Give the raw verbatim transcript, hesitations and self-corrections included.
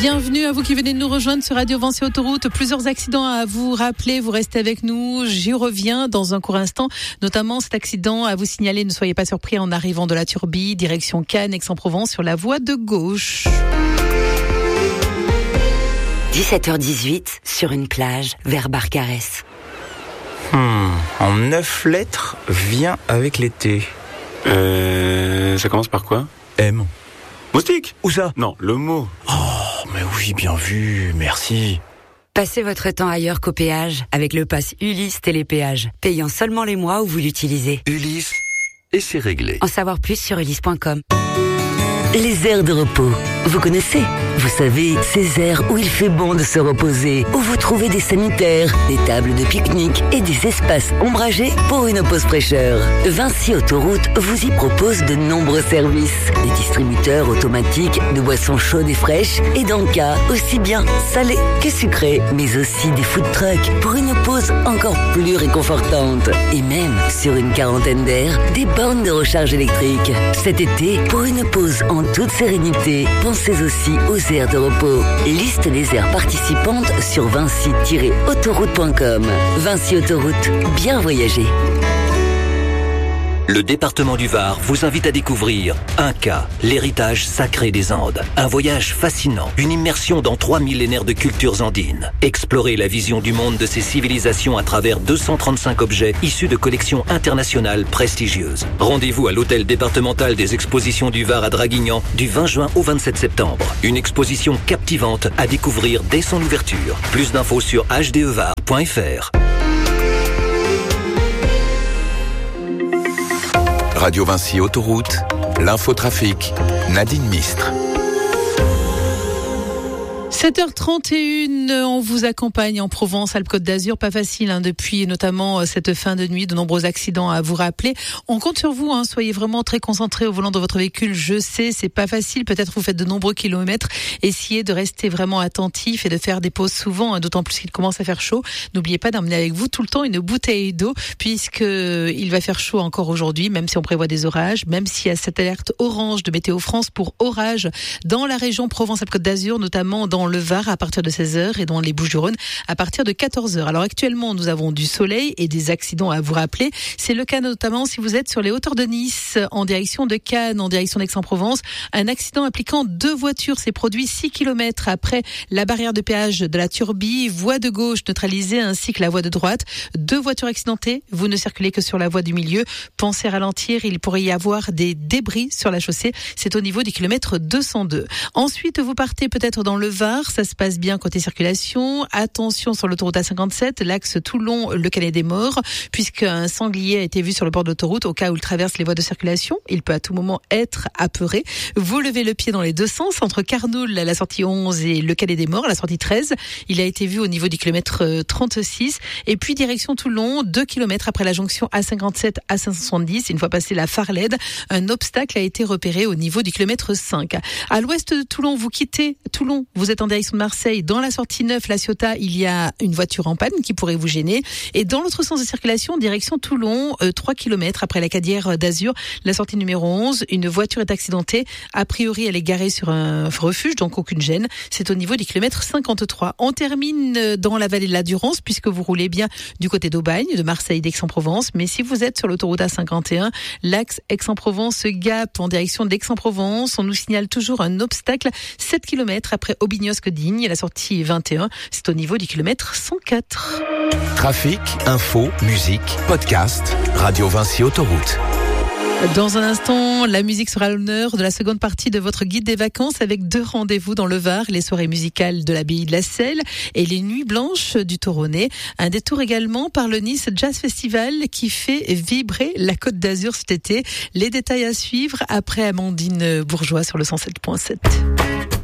Bienvenue à vous qui venez de nous rejoindre sur Radio Vinci Autoroute. Plusieurs accidents à vous rappeler, vous restez avec nous. J'y reviens dans un court instant, notamment cet accident à vous signaler. Ne soyez pas surpris en arrivant de la Turbie, direction Cannes, Aix-en-Provence, sur la voie de gauche. dix-sept heures dix-huit, sur une plage, vers Barcarès. Hmm, en neuf lettres, vient avec l'été. Euh, ça commence par quoi? M. Moustique? Où ça? Non, le mot. Oh, mais oui, bien vu, merci. Passez votre temps ailleurs qu'au péage avec le pass Ulysse Télépéage, payant seulement les mois où vous l'utilisez. Ulysse, et c'est réglé. En savoir plus sur ulysse point com. Les aires de repos, vous connaissez? Vous savez, ces aires où il fait bon de se reposer, où vous trouvez des sanitaires, des tables de pique-nique et des espaces ombragés pour une pause fraîcheur. Vinci Autoroute vous y propose de nombreux services. Des distributeurs automatiques de boissons chaudes et fraîches et d'encas aussi bien salées que sucrées, mais aussi des food trucks pour une pause encore plus réconfortante. Et même, sur une quarantaine d'aires, des bornes de recharge électrique. Cet été, pour une pause en toute sérénité, pensez aussi aux aires de repos. Liste des aires participantes sur vinci tiret autoroute point com. Vinci Autoroute, bien voyager. Le département du Var vous invite à découvrir Inca, l'héritage sacré des Andes. Un voyage fascinant, une immersion dans trois millénaires de cultures andines. Explorez la vision du monde de ces civilisations à travers deux cent trente-cinq objets issus de collections internationales prestigieuses. Rendez-vous à l'hôtel départemental des expositions du Var à Draguignan du vingt juin au vingt-sept septembre. Une exposition captivante à découvrir dès son ouverture. Plus d'infos sur h d e var point f r. Radio Vinci Autoroute, l'infotrafic, Nadine Mistre. sept heures trente et une, on vous accompagne en Provence, Alpes-Côte d'Azur. Pas facile, hein, depuis notamment cette fin de nuit, de nombreux accidents à vous rappeler. On compte sur vous, hein, soyez vraiment très concentrés au volant de votre véhicule. Je sais, c'est pas facile. Peut-être vous faites de nombreux kilomètres. Essayez de rester vraiment attentif et de faire des pauses souvent, hein, d'autant plus qu'il commence à faire chaud. N'oubliez pas d'emmener avec vous tout le temps une bouteille d'eau, puisque il va faire chaud encore aujourd'hui, même si on prévoit des orages, même s'il y a cette alerte orange de Météo France pour orage dans la région Provence-Alpes-Côte d'Azur, notamment dans le Var à partir de seize heures et dans les Bouches-du-Rhône à partir de quatorze heures. Alors actuellement, nous avons du soleil et des accidents à vous rappeler. C'est le cas notamment si vous êtes sur les hauteurs de Nice, en direction de Cannes, en direction d'Aix-en-Provence. Un accident impliquant deux voitures s'est produit six kilomètres après la barrière de péage de la Turbie, voie de gauche neutralisée ainsi que la voie de droite. Deux voitures accidentées. Vous ne circulez que sur la voie du milieu. Pensez à ralentir. Il pourrait y avoir des débris sur la chaussée. C'est au niveau du kilomètre deux cent deux. Ensuite, vous partez peut-être dans le Var. Ça se passe bien côté circulation. Attention sur l'autoroute A cinquante-sept, l'axe Toulon-Le Calais des Morts, puisqu'un sanglier a été vu sur le bord de l'autoroute au cas où il traverse les voies de circulation. Il peut à tout moment être apeuré. Vous levez le pied dans les deux sens, entre Carnoul, la sortie onze, et Le Calais des Morts, la sortie treize. Il a été vu au niveau du kilomètre trente-six. Et puis direction Toulon, deux kilomètres après la jonction A cinquante-sept à cinq cent soixante-dix. Une fois passé la Farlède, un obstacle a été repéré au niveau du kilomètre cinq. À l'ouest de Toulon, vous quittez Toulon, vous êtes en direction de Marseille. Dans la sortie neuf, la Ciotat, il y a une voiture en panne qui pourrait vous gêner. Et dans l'autre sens de circulation, direction Toulon, euh, trois kilomètres après la Cadière d'Azur, la sortie numéro onze, une voiture est accidentée. A priori, elle est garée sur un refuge, donc aucune gêne. C'est au niveau du kilomètre cinquante-trois. On termine dans la vallée de la Durance, puisque vous roulez bien du côté d'Aubagne, de Marseille, d'Aix-en-Provence. Mais si vous êtes sur l'autoroute A cinquante et un, l'axe Aix-en-Provence-Gap en direction d'Aix-en-Provence, on nous signale toujours un obstacle, sept kilomètres après Aubignosc-Digne, la sortie vingt et un, c'est au niveau du kilomètre cent quatre. Trafic, info, musique, podcast, Radio Vinci Autoroute. Dans un instant, la musique sera à l'honneur de la seconde partie de votre guide des vacances avec deux rendez-vous dans le Var, les soirées musicales de l'abbaye de la Selle et les nuits blanches du Toronnet. Un détour également par le Nice Jazz Festival qui fait vibrer la Côte d'Azur cet été. Les détails à suivre après Amandine Bourgeois sur le cent sept point sept.